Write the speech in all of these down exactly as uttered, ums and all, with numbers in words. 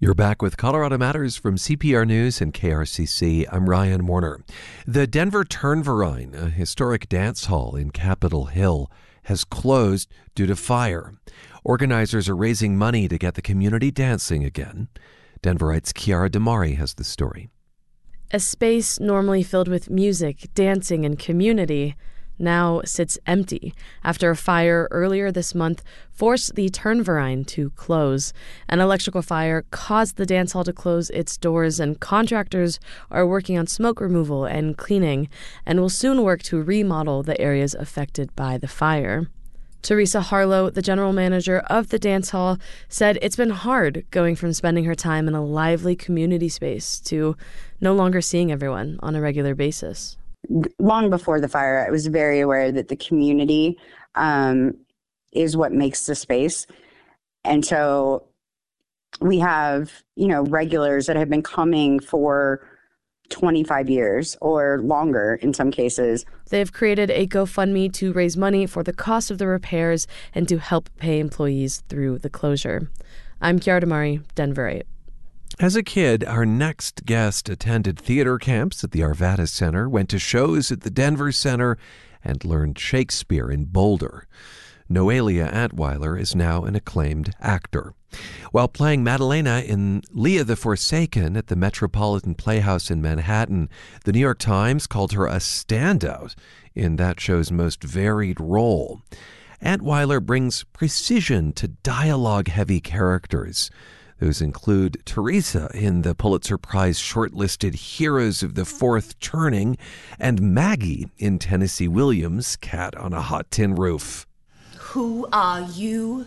You're back with Colorado Matters from C P R News and K R C C. I'm Ryan Warner. The Denver Turnverein, a historic dance hall in Capitol Hill, has closed due to fire. Organizers are raising money to get the community dancing again. Denverite's Chiara Damari has the story. A space normally filled with music, dancing, and community now sits empty after a fire earlier this month forced the Turnverein to close. An electrical fire caused the dance hall to close its doors, and contractors are working on smoke removal and cleaning and will soon work to remodel the areas affected by the fire. Teresa Harlow, the general manager of the dance hall, said it's been hard going from spending her time in a lively community space to no longer seeing everyone on a regular basis. Long before the fire, I was very aware that the community um, is what makes the space. And so we have, you know, regulars that have been coming for twenty-five years or longer in some cases. They've created a GoFundMe to raise money for the cost of the repairs and to help pay employees through the closure. I'm Chiara Damari, Denverite. As a kid, our next guest attended theater camps at the Arvada Center, went to shows at the Denver Center, and learned Shakespeare in Boulder. Noelia Antweiler is now an acclaimed actor. While playing Madalena in Leah the Forsaken at the Metropolitan Playhouse in Manhattan, the New York Times called her a standout in that show's most varied role. Antweiler brings precision to dialogue-heavy characters. Those include Teresa in the Pulitzer Prize shortlisted Heroes of the Fourth Turning and Maggie in Tennessee Williams' Cat on a Hot Tin Roof. Who are you?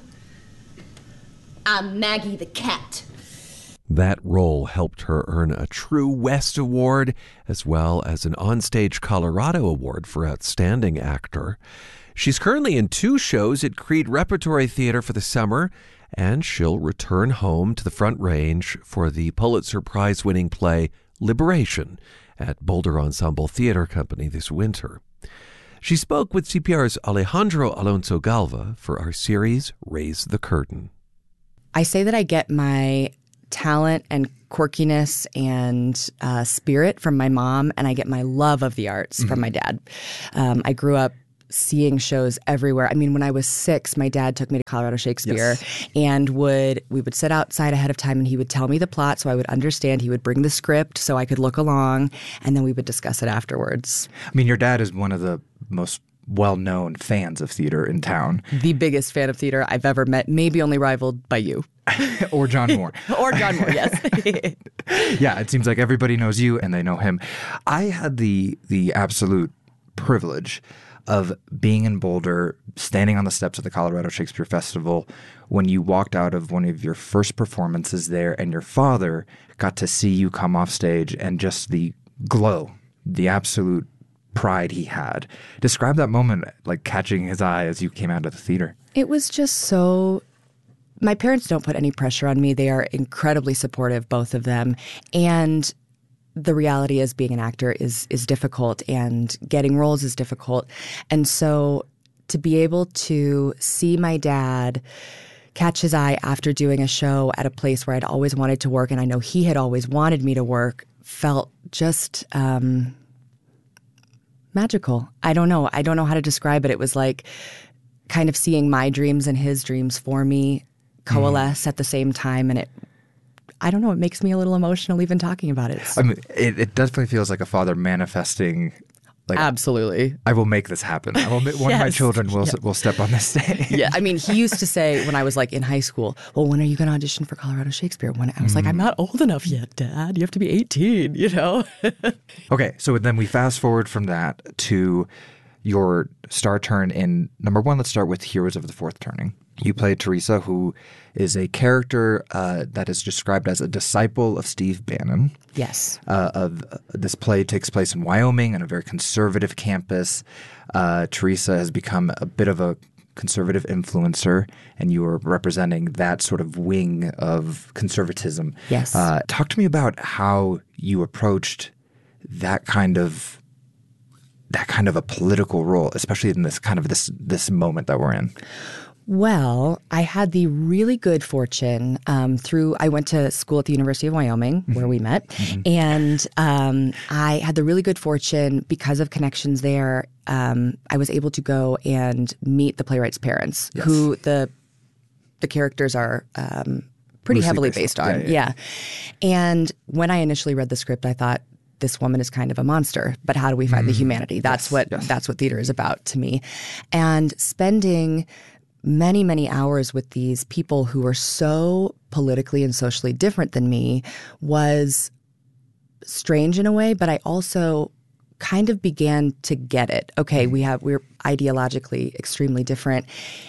I'm Maggie the cat. That role helped her earn a True West Award as well as an Onstage Colorado Award for Outstanding Actor. She's currently in two shows at Creed Repertory Theater for the summer, and she'll return home to the Front Range for the Pulitzer Prize-winning play Liberation at Boulder Ensemble Theater Company this winter. She spoke with C P R's Alejandro Alonso Galva for our series Raise the Curtain. I say that I get my talent and quirkiness and uh, spirit from my mom, and I get my love of the arts mm-hmm. from my dad. Um, I grew up seeing shows everywhere. I mean, when I was six, my dad took me to Colorado Shakespeare yes. and would we would sit outside ahead of time and he would tell me the plot so I would understand. He would bring the script so I could look along, and then we would discuss it afterwards. I mean, your dad is one of the most well-known fans of theater in town. The biggest fan of theater I've ever met, maybe only rivaled by you. Or John Moore. Or John Moore, yes. Yeah, it seems like everybody knows you and they know him. I had the the absolute privilege of being in Boulder, standing on the steps of the Colorado Shakespeare Festival when you walked out of one of your first performances there and your father got to see you come off stage and just the glow, the absolute pride he had. Describe that moment, like catching his eye as you came out of the theater. It was just so... My parents don't put any pressure on me. They are incredibly supportive, both of them. And the reality is being an actor is is difficult and getting roles is difficult. And so to be able to see my dad catch his eye after doing a show at a place where I'd always wanted to work and I know he had always wanted me to work felt just um, magical. I don't know. I don't know how to describe it. It was like kind of seeing my dreams and his dreams for me coalesce mm. at the same time, and it I don't know, it makes me a little emotional even talking about it. I mean, it, it definitely feels like a father manifesting. Like, absolutely. I will make this happen. I will. One yes. of my children will yeah. will step on this stage. Yeah, I mean, he used to say when I was like in high school, well, when are you going to audition for Colorado Shakespeare? When I was mm. like, I'm not old enough yet, Dad. You have to be eighteen, you know? Okay, so then we fast forward from that to your star turn in, number one, let's start with Heroes of the Fourth Turning. You played Teresa, who is a character uh, that is described as a disciple of Steve Bannon. Yes. Uh, of uh, this play takes place in Wyoming on a very conservative campus. Uh, Teresa has become a bit of a conservative influencer, and you are representing that sort of wing of conservatism. Yes. Uh, talk to me about how you approached that kind of that kind of a political role, especially in this kind of this this moment that we're in. Well, I had the really good fortune um, through, I went to school at the University of Wyoming, mm-hmm. where we met, mm-hmm. and um, I had the really good fortune because of connections there. Um, I was able to go and meet the playwright's parents, yes. who the the characters are um, pretty Loosely heavily based, based on. Yeah, yeah. yeah. And when I initially read the script, I thought, this woman is kind of a monster, but how do we find mm-hmm. the humanity? That's yes, what yes. that's what theater is about to me. And spending many, many hours with these people who were so politically and socially different than me was strange in a way, but I also kind of began to get it. Okay, we have we're ideologically extremely different,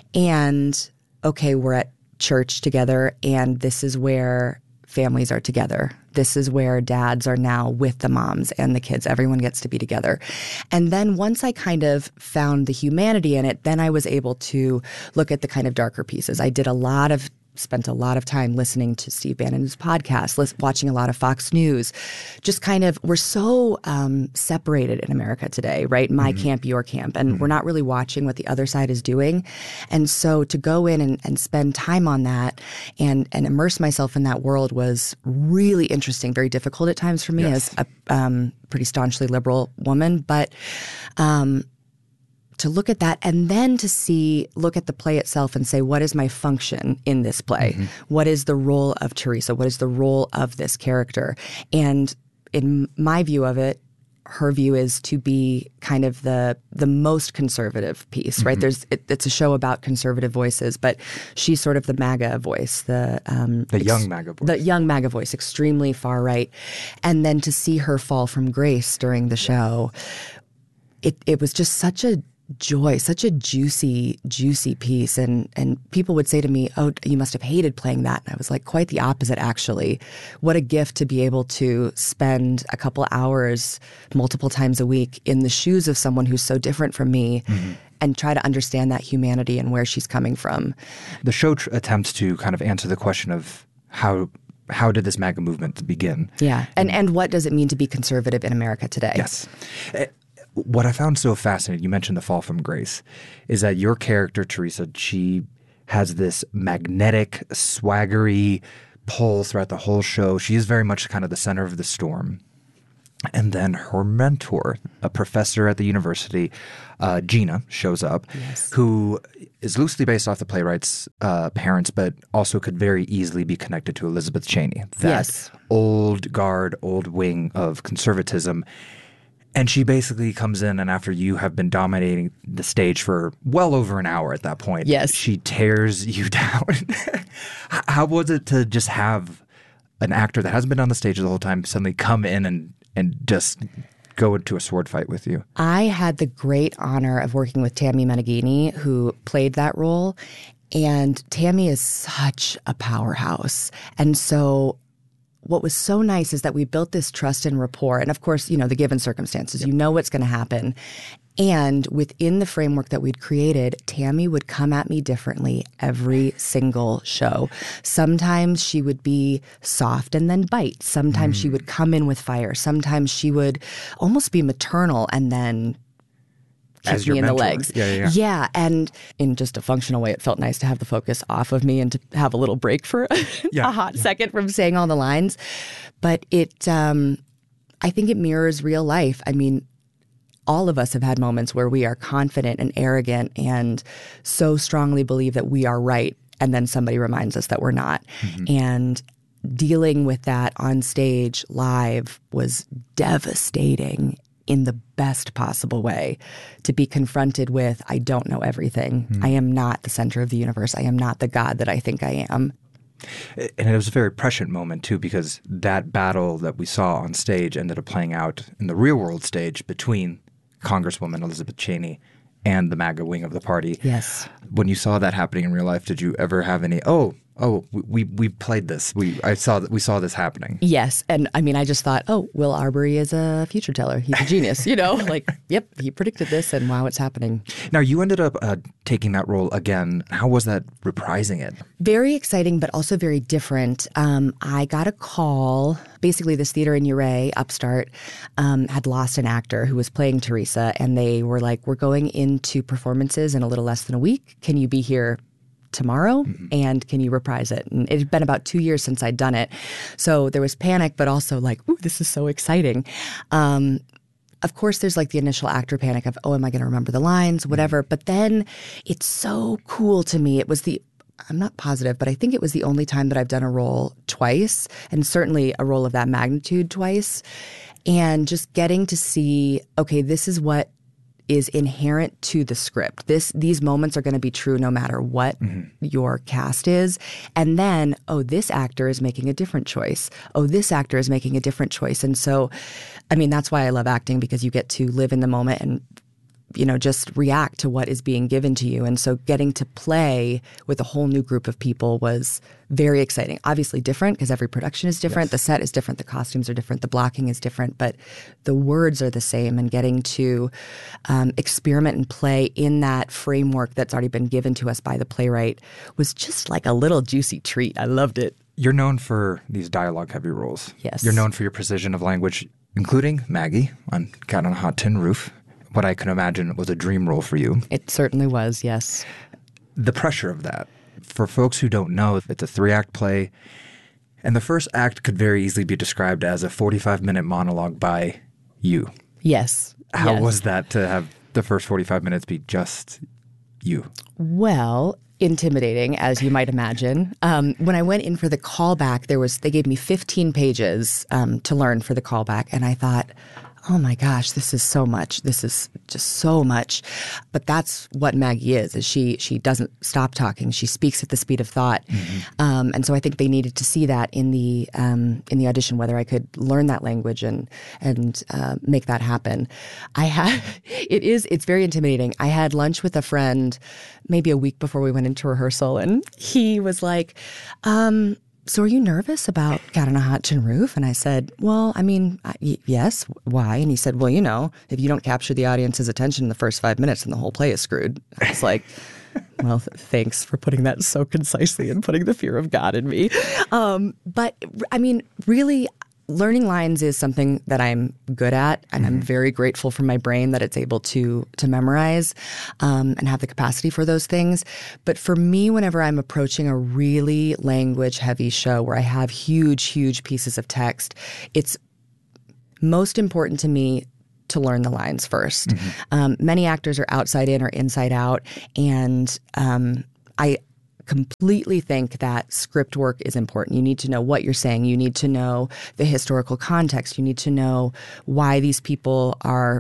and okay, we're at church together, and this is where families are together. This is where dads are now with the moms and the kids. Everyone gets to be together. And then once I kind of found the humanity in it, then I was able to look at the kind of darker pieces. I did a lot of spent a lot of time listening to Steve Bannon's podcast, list, watching a lot of Fox News. Just kind of, we're so um, separated in America today, right? My mm-hmm. camp, your camp. And mm-hmm. we're not really watching what the other side is doing. And so to go in and, and spend time on that and, and immerse myself in that world was really interesting, very difficult at times for me yes. as a um, pretty staunchly liberal woman. But um, to look at that and then to see, look at the play itself and say, what is my function in this play? Mm-hmm. What is the role of Teresa? What is the role of this character? And in my view of it, her view is to be kind of the the most conservative piece, right? Mm-hmm. There's it, it's a show about conservative voices, but she's sort of the MAGA voice, the um, the young MAGA voice, the young MAGA voice, extremely far right. And then to see her fall from grace during the show, it it was just such a joy, such a juicy, juicy piece. And and people would say to me, oh, you must have hated playing that. And I was like, quite the opposite, actually. What a gift to be able to spend a couple hours multiple times a week in the shoes of someone who's so different from me mm-hmm. and try to understand that humanity and where she's coming from. The show tr- attempts to kind of answer the question of how how did this MAGA movement begin? Yeah. And, and what does it mean to be conservative in America today? Yes. Uh, What I found so fascinating, you mentioned the fall from grace, is that your character, Teresa, she has this magnetic, swaggery pull throughout the whole show. She is very much kind of the center of the storm. And then her mentor, a professor at the university, uh, Gina, shows up, yes. who is loosely based off the playwright's uh, parents, but also could very easily be connected to Elizabeth Cheney, that yes. old guard, old wing of conservatism. And she basically comes in, and after you have been dominating the stage for well over an hour at that point, yes. she tears you down. How was it to just have an actor that hasn't been on the stage the whole time suddenly come in and, and just go into a sword fight with you? I had the great honor of working with Tammy Meneghini, who played that role. And Tammy is such a powerhouse. And so what was so nice is that we built this trust and rapport. And of course, you know, the given circumstances, yep. you know what's going to happen. And within the framework that we'd created, Tammy would come at me differently every single show. Sometimes she would be soft and then bite. Sometimes mm. she would come in with fire. Sometimes she would almost be maternal and then kick me in mentor. the legs. Yeah, yeah, yeah. yeah, and in just a functional way, it felt nice to have the focus off of me and to have a little break for yeah, a hot yeah. second from saying all the lines. But it, um, I think it mirrors real life. I mean, all of us have had moments where we are confident and arrogant and so strongly believe that we are right, and then somebody reminds us that we're not. Mm-hmm. And dealing with that on stage live was devastating in the best possible way, to be confronted with, I don't know everything. Mm. I am not the center of the universe. I am not the God that I think I am. And it was a very prescient moment, too, because that battle that we saw on stage ended up playing out in the real world stage between Congresswoman Elizabeth Cheney and the MAGA wing of the party. Yes. When you saw that happening in real life, did you ever have any, oh, oh, we we played this. We I saw that we saw this happening. Yes, and I mean, I just thought, oh, Will Arbery is a future teller. He's a genius, you know. Like, yep, he predicted this, and wow, it's happening. Now, you ended up uh, taking that role again. How was that reprising it? Very exciting, but also very different. Um, I got a call. Basically, this theater in Ouray, Upstart, um, had lost an actor who was playing Teresa, and they were like, "We're going into performances in a little less than a week. Can you be here tomorrow, mm-hmm. and can you reprise it? And it had been about two years since I'd done it. So there was panic, but also like, ooh, this is so exciting. Um, Of course, there's like the initial actor panic of, oh, am I going to remember the lines, whatever. Mm-hmm. But then it's so cool to me. It was the, I'm not positive, but I think it was the only time that I've done a role twice, and certainly a role of that magnitude twice. And just getting to see, okay, this is what is inherent to the script. This These moments are going to be true no matter what mm-hmm. your cast is. And then, oh, this actor is making a different choice. Oh, this actor is making a different choice. And so, I mean, that's why I love acting, because you get to live in the moment and, you know, just react to what is being given to you. And so getting to play with a whole new group of people was very exciting. Obviously different, because every production is different. Yes. The set is different. The costumes are different. The blocking is different. But the words are the same. And getting to um, experiment and play in that framework that's already been given to us by the playwright was just like a little juicy treat. I loved it. You're known for these dialogue-heavy roles. Yes. You're known for your precision of language, including Maggie on Cat on a Hot Tin Roof. What I can imagine was a dream role for you. It certainly was, yes. The pressure of that. For folks who don't know, it's a three-act play, and the first act could very easily be described as a forty-five minute monologue by you. Yes. How yes. was that to have the first forty-five minutes be just you? Well, intimidating, as you might imagine. Um, when I went in for the callback, there was they gave me fifteen pages um, to learn for the callback, and I thought, oh my gosh, this is so much. This is just so much. But that's what Maggie is, is she she doesn't stop talking. She speaks at the speed of thought. Mm-hmm. Um, and so I think they needed to see that in the um, in the audition, whether I could learn that language and and uh, make that happen. I had it is it's very intimidating. I had lunch with a friend maybe a week before we went into rehearsal, and he was like, um, so are you nervous about Cat on a Hot Tin Roof? And I said, well, I mean, I, y- yes. Why? And he said, well, you know, if you don't capture the audience's attention in the first five minutes, then the whole play is screwed. I was like, well, th- thanks for putting that so concisely and putting the fear of God in me. Um, but I mean, really, learning lines is something that I'm good at, and mm-hmm. I'm very grateful for my brain that it's able to to memorize um, and have the capacity for those things. But for me, whenever I'm approaching a really language-heavy show where I have huge, huge pieces of text, it's most important to me to learn the lines first. Mm-hmm. Um, many actors are outside in or inside out, and um, I completely think that script work is important. You need to know what you're saying. You need to know the historical context. You need to know why these people are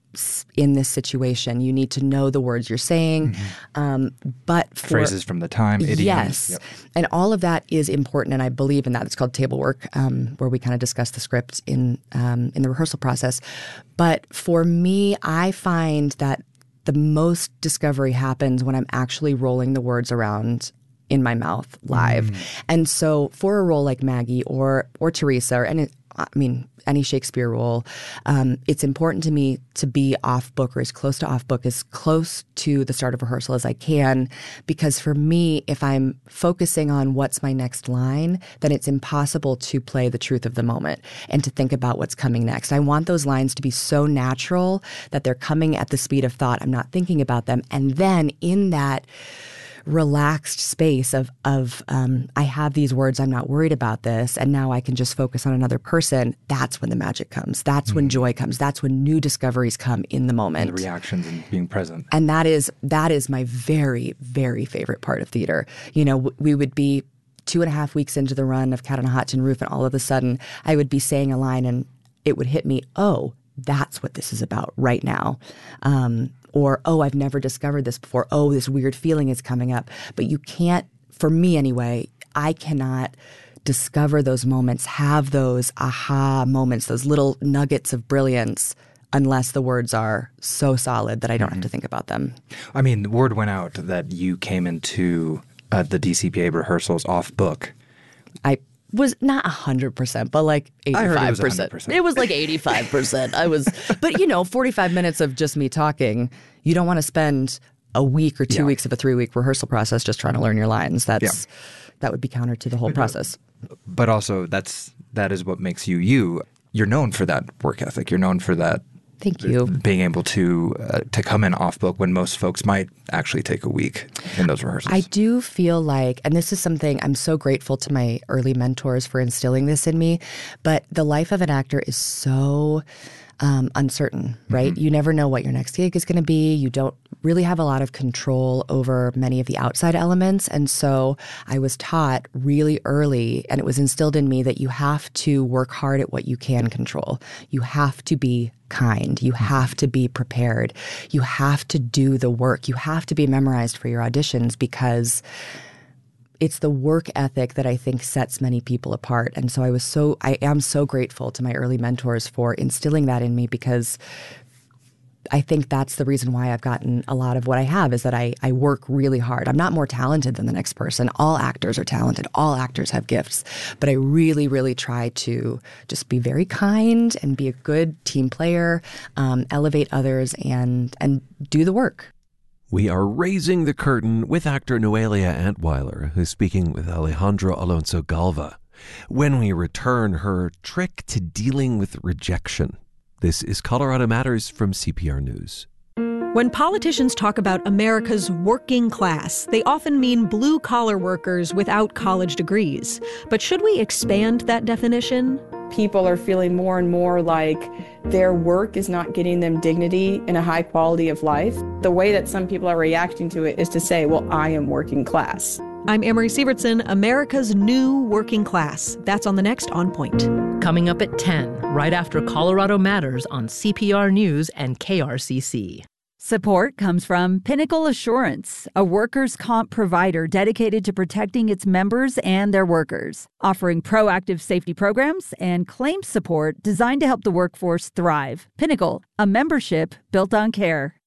in this situation. You need to know the words you're saying. Mm-hmm. Um, but for, phrases from the time, idioms. Yes. Yep. And all of that is important, and I believe in that. It's called table work, um, where we kind of discuss the script in um, in the rehearsal process. But for me, I find that the most discovery happens when I'm actually rolling the words around in my mouth live. Mm. And so for a role like Maggie or or Teresa or any, I mean, any Shakespeare role, um, it's important to me to be off book or as close to off book, as close to the start of rehearsal as I can. Because for me, if I'm focusing on what's my next line, then it's impossible to play the truth of the moment and to think about what's coming next. I want those lines to be so natural that they're coming at the speed of thought. I'm not thinking about them. And then in that relaxed space of of um, I have these words, I'm not worried about this, and now I can just focus on another person. That's when the magic comes. That's mm. when joy comes. That's when new discoveries come in the moment. And the reactions and being present. And that is that is my very, very favorite part of theater. You know, w- we would be two and a half weeks into the run of Cat on a Hot Tin Roof, and all of a sudden I would be saying a line and it would hit me, oh, that's what this is about right now. Um, or, oh, I've never discovered this before. Oh, this weird feeling is coming up. But you can't, for me anyway, I cannot discover those moments, have those aha moments, those little nuggets of brilliance, unless the words are so solid that I don't mm-hmm. have to think about them. I mean, the word went out that you came into uh, the D C P A rehearsals off book. I was not one hundred percent, but like eighty-five percent. I heard it was one hundred percent. It was like eighty-five percent. I was, but you know, forty-five minutes of just me talking, you don't want to spend a week or two yeah. weeks of a three-week rehearsal process just trying to learn your lines. That's yeah. That would be counter to the whole process. But also, that's that is what makes you you. You're known for that work ethic. You're known for that Thank you. Being able to uh, to come in off book when most folks might actually take a week in those rehearsals. I do feel like, and this is something I'm so grateful to my early mentors for instilling this in me, but the life of an actor is so um, uncertain, right? Mm-hmm. You never know what your next gig is going to be. You don't really have a lot of control over many of the outside elements. And so I was taught really early, and it was instilled in me, that you have to work hard at what you can control. You have to be kind. You have to be prepared. You have to do the work. You have to be memorized for your auditions, because it's the work ethic that I think sets many people apart. And so I was so, I am so grateful to my early mentors for instilling that in me, because I think that's the reason why I've gotten a lot of what I have, is that I, I work really hard. I'm not more talented than the next person. All actors are talented. All actors have gifts. But I really, really try to just be very kind and be a good team player, um, elevate others, and and do the work. We are raising the curtain with actor Noelia Antweiler, who's speaking with Alejandro Alonso Galva. When we return, her trick to dealing with rejection. This is Colorado Matters from C P R News. When politicians talk about America's working class, they often mean blue-collar workers without college degrees. But should we expand that definition? People are feeling more and more like their work is not getting them dignity and a high quality of life. The way that some people are reacting to it is to say, well, I am working class. I'm Amory Sievertson, America's new working class. That's on the next On Point. Coming up at ten, right after Colorado Matters on C P R News and K R C C. Support comes from Pinnacle Assurance, a workers' comp provider dedicated to protecting its members and their workers, offering proactive safety programs and claims support designed to help the workforce thrive. Pinnacle, a membership built on care.